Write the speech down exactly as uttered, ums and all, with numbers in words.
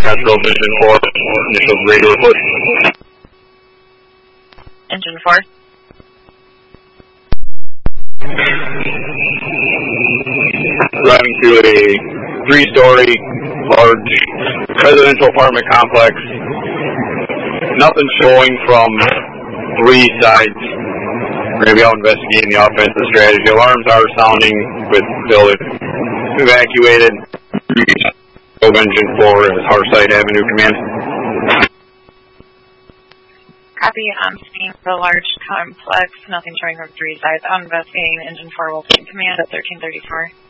Cottrell, Engine four, initial radio report. Engine four. Driving through a three-story, large residential apartment complex. Nothing showing from three sides. We're going to be out investigating the offensive strategy. Alarms are sounding with building evacuated. Engine four is Harside Avenue Command. Copy. I'm seeing the large complex. Nothing showing from three sides. I'm investigating. Engine four will be in command at thirteen thirty-four.